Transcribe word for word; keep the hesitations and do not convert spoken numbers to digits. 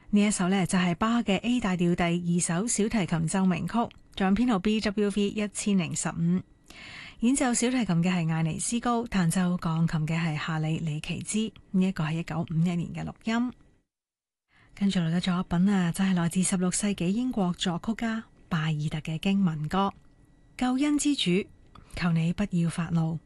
呢一首呢，就係巴赫嘅 A 大調第二首小提琴奏鳴曲，仲有編號 B W V 一千零十五。演奏小提琴嘅係艾尼斯高，彈奏鋼琴嘅係夏里里奇茲。呢一個係一九五一年嘅錄音。跟住嚟嘅作品啊，就係來自十六世紀英國作曲家拜爾特嘅經文歌《救恩之主》，求你不要發怒。